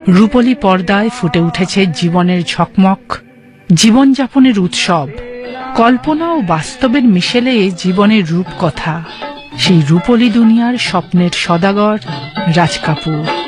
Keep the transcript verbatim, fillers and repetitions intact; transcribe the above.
রূপলী পর্দায় ফুটে উঠেছে জীবনের ঝকমক, জীবনযাপনের উৎসব, কল্পনা ও বাস্তবের মিশেলে জীবনের রূপকথা। সেই রূপলী দুনিয়ার স্বপ্নের সদাগর রাজ কাপুর।